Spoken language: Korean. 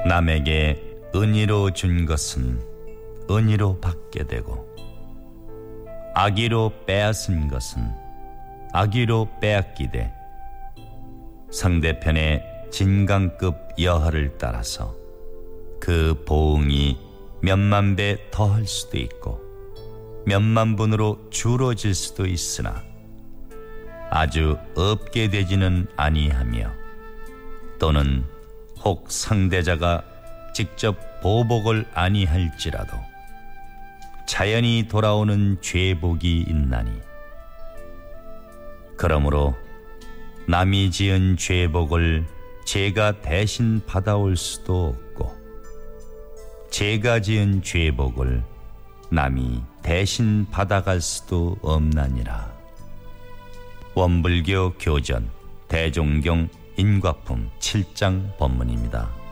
남에게 은혜로 준 것은 은혜로 받게 되고 악의로 빼앗은 것은 악의로 빼앗기되 상대편의 진강급 여하를 따라서 그 보응이 몇만 배 더할 수도 있고 몇만 분으로 줄어질 수도 있으나 아주 없게 되지는 아니하며 또는 혹 상대자가 직접 보복을 아니할지라도 자연히 돌아오는 죄복이 있나니 그러므로 남이 지은 죄복을 제가 대신 받아올 수도 없고 제가 지은 죄복을 남이 대신 받아갈 수도 없나니라. 원불교 교전 대종경 인과품 7장 법문입니다.